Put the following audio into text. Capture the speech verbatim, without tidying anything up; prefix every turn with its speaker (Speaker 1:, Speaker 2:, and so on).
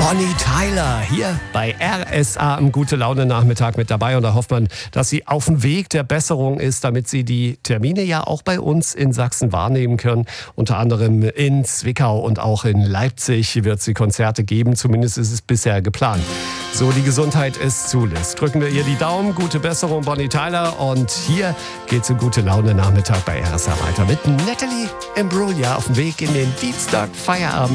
Speaker 1: Bonnie Tyler hier bei R S A im Gute-Laune-Nachmittag mit dabei. Und da hofft man, dass sie auf dem Weg der Besserung ist, damit sie die Termine ja auch bei uns in Sachsen wahrnehmen können. Unter anderem in Zwickau und auch in Leipzig wird sie Konzerte geben. Zumindest ist es bisher geplant. So die Gesundheit es zulässt. Drücken wir ihr die Daumen. Gute Besserung, Bonnie Tyler. Und hier geht's im Gute-Laune-Nachmittag bei R S A weiter mit Natalie Imbruglia auf dem Weg in den Dienstag Feierabend.